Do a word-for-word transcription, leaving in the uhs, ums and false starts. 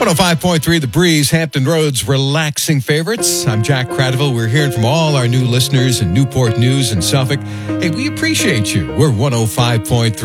one oh five point three The Breeze, Hampton Roads relaxing favorites. I'm Jack Cradiville. We're hearing from all our new listeners in Newport News and Suffolk. Hey, we appreciate you. We're one oh five point three